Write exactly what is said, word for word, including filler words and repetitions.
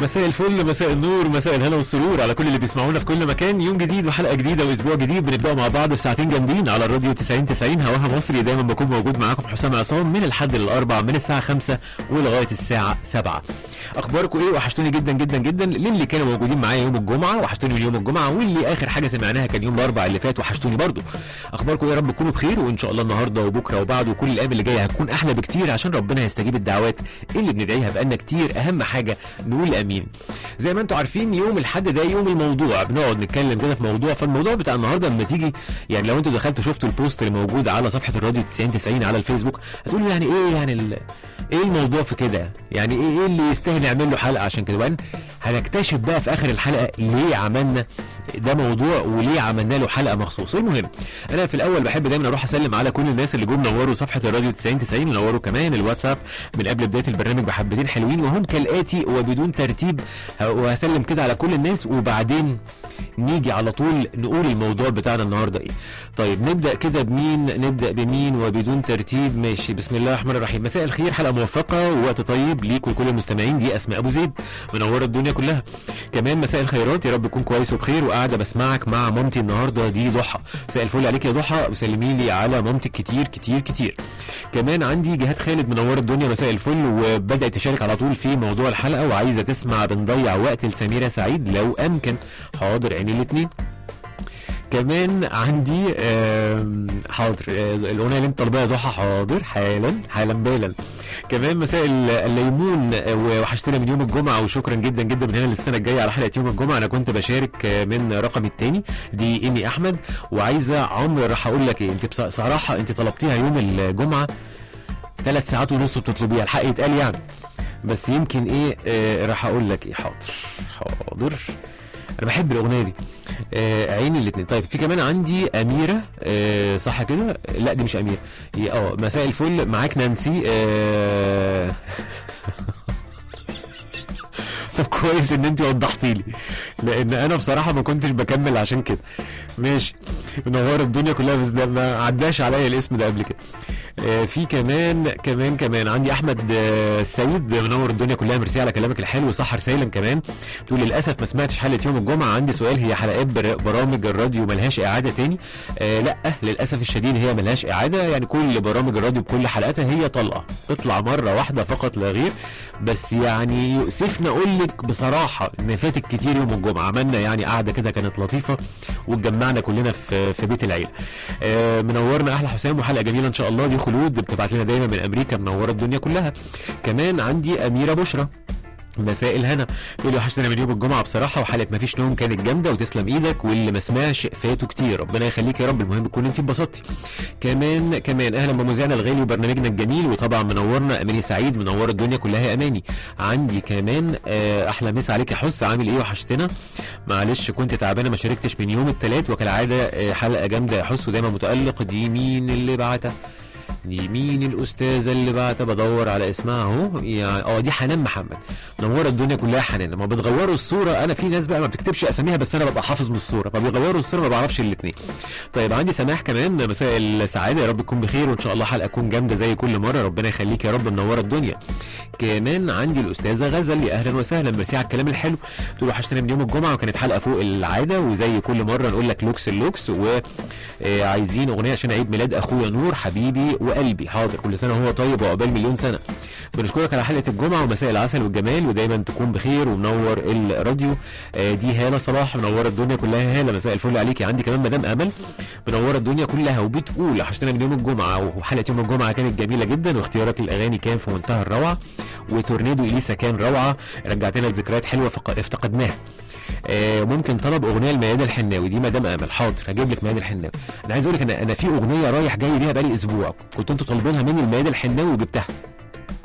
مساء الفل، مساء النور، مساء الهنا والسرور على كل اللي بيسمعونا في كل مكان. يوم جديد وحلقه جديده واسبوع جديد بنبدأ مع بعض في ساعتين جامدين على الراديو تسعين تسعين هواها مصري. دايما بكون موجود معاكم حسام عصام من الحد للاربع من الساعه خمسة ولغايه الساعه سبعة. اخباركم ايه؟ وحشتوني جدا جدا جدا. للي كانوا موجودين معايا يوم الجمعه وحشتوني من يوم الجمعه، واللي اخر حاجه سمعناها كان يوم الاربع اللي فات وحشتوني برضو. اخباركم ايه؟ يا رب تكونوا بخير، وان شاء الله النهارده وبكره وبعد وكل الايام اللي جايه هتكون احلى بكتير عشان ربنا يستجيب الدعوات اللي بندعيها بقالنا كتير. اهم حاجه نقول امين. زي ما انتم عارفين يوم الحد ده يوم الموضوع، بنقعد نتكلم كده في موضوع. فالموضوع بتاع النهارده لما تيجي يعني لو انتوا دخلتوا شفتوا البوست اللي موجود على صفحه الراديو تسعين تسعين على الفيسبوك هتقولوا يعني ايه يعني ال... ايه الموضوع في كده؟ يعني ايه ايه اللي يستاهل نعمل له حلقه عشان كده؟ وان هنكتشف بقى في اخر الحلقه ليه عملنا ده موضوع وليه عملنا له حلقه مخصوص. المهم انا في الاول بحب دايما اروح اسلم على كل الناس اللي جم نوروا صفحه الراديو تسعين تسعين، نوروا كمان الواتساب من قبل بدايه البرنامج بحبتين حلوين، وهم كالاتي وبدون ترتيب. وهسلم كده على كل الناس وبعدين نيجي على طول نقول الموضوع بتاعنا النهارده ايه. طيب نبدا كده بمين؟ نبدا بمين وبدون ترتيب؟ ماشي، بسم الله الرحمن الرحيم. مساء الخير، حلقه موفقه ووقت طيب ليك ولكل المستمعين. دي اسماء ابو زيد منوره الدنيا كلها. كمان مساء الخيرات، يا رب تكون كويس وبخير وقاعده بسمعك مع مامتي النهارده. دي ضحى، مساء الفل عليك يا ضحى، وسلمي لي على مامتك كتير كتير كتير. كمان عندي جهاد خالد منوره الدنيا، مساء الفل، وبدات تشارك على طول في موضوع الحلقه وعايزه تسمع بنضيع وقت لسميره سعيد لو امكن. حاضر عيني الاثنين. كمان عندي حاضر الاغنيه اللي انت طالباها يا ضحى، حاضر حالا حالا بالا. كمان مساء الليمون، وحشتنا من يوم الجمعه وشكرا جدا جدا من هنا للسنه الجايه على حلقه يوم الجمعه. انا كنت بشارك من رقمي الثاني، دي ايمي احمد. وعايزه عمرو، راح اقول لك ايه، انت بصراحه انت طلبتيها يوم الجمعه ثلاث ساعات ونص بتطلبيها، الحق يتقال يعني، بس يمكن ايه آه راح اقول لك ايه. حاضر حاضر، انا بحب الاغنيه دي آه عيني الاثنين. طيب في كمان عندي اميره، آه صح كده؟ لا دي مش اميره، اه مساء الفل، معاك نانسي. آه طب كويس ان انت وضحتي لي، لان انا بصراحه ما كنتش بكمل عشان كده. ماشي، منور الدنيا كلها، بس ده ما عداش عليا الاسم ده قبل كده. آه في كمان كمان كمان عندي احمد آه السيد منور الدنيا كلها، ميرسي على كلامك الحلو. سحر سالم كمان بتقول للاسف ما سمعتش حلقه يوم الجمعه، عندي سؤال، هي حلقات برامج الراديو ملهاش اعاده تاني؟ آه لا للاسف الشديد هي ملهاش اعاده، يعني كل برامج الراديو بكل حلقاتها هي طلقه تطلع مره واحده فقط لا غير. بس يعني يؤسفنا اقول لك بصراحه ان فاتك كتير يوم الجمعه، عملنا يعني قعده كده كانت لطيفه واتجمعنا كلنا في في بيت العيله. آه منورنا احلى حسام، وحلقه جميله ان شاء الله. دي خلود بتبعت لنا دايما من امريكا، منوره الدنيا كلها. كمان عندي اميره بشرى، مساء الهنا، تقول لي وحشتنا من يوم الجمعه بصراحه، وحلقه ما فيش نوم كانت جامده وتسلم ايدك، واللي ما سمعش فاتوا كتير، ربنا يخليك يا رب، المهم تكون انت اتبسطتي. كمان كمان اهلا بمذيعنا الغالي وبرنامجنا الجميل، وطبعا منورنا اماني سعيد، منور الدنيا كلها يا اماني. عندي كمان احلى مسا عليك يا حس، عامل ايه؟ وحشتنا، معلش كنت تعبانه ما شاركتش من يوم الثلاث، وكالعاده حلقه جامده يا حس ودايما متالق. دي مين اللي بعتها؟ دي مين الاستاذه اللي بعتها؟ بدور على اسمها اهو، يعني اه دي حنان محمد، منوره الدنيا كلها. حنان لما بتغوروا الصوره، انا في ناس بقى ما بتكتبش اساميها بس انا ببقى حافظ من الصوره، فبيغوروا الصوره ما بعرفش الاثنين. طيب عندي سماح كمان، مساء السعاده، يا رب تكون بخير وان شاء الله حلقه تكون جامده زي كل مره، ربنا يخليك يا رب، منوره الدنيا. كمان عندي الاستاذه غزل، يا اهلا وسهلا، ميرسي على الكلام الحلو، تقول وحشتنا من يوم الجمعه وكانت حلقه فوق العاده، وزي كل مره نقول لك لوكس اللوكس، وعايزين اغنيه عشان عيد ميلاد اخويا نور حبيبي وقلبي. حاضر، كل سنه وهو طيب وعقبال مليون سنه. بنشكرك على حلقه الجمعه ومساء العسل والجمال، ودايما تكون بخير ومنور الراديو. آه دي هاله صلاح، منوره الدنيا كلها. هاله مساء الفل عليكي. عندي كمان مدام امل منوره الدنيا كلها، وبتقول وحشتنا من يوم الجمعه، وحلقه يوم الجمعه كانت جميله جدا، واختيارك الاغاني كان في منتهى الروعه، وتورنيدو اليسا كان روعه، رجعتنا لذكريات حلوه افتقدناها. آه ممكن طلب اغنيه لميادة الحناوي، دي مدام امل. حاضر هجيب لك ميادة الحناوي. انا عايز اقول لك انا انا في اغنيه رايح جاي بيها بقالي اسبوع، كنت انتوا طالبينها مني لميادة الحناوي وجبتها،